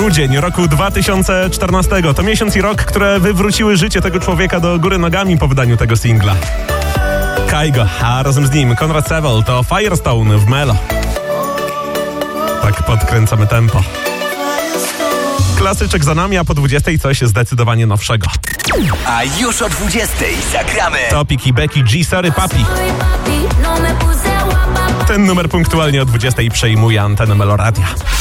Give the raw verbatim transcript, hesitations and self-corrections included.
Grudzień roku dwa tysiące czternastego to miesiąc i rok, które wywróciły życie tego człowieka do góry nogami po wydaniu tego singla. Kygo, a razem z nim Konrad Sewell to Firestone w Melo. Tak podkręcamy tempo. Klasyczek za nami, a po dwudziestej coś zdecydowanie nowszego. A już o dwudziestej zagramy Topik i Becky G, Sorry Papi. Ten numer punktualnie o dwudziestej przejmuje antenę Meloradia.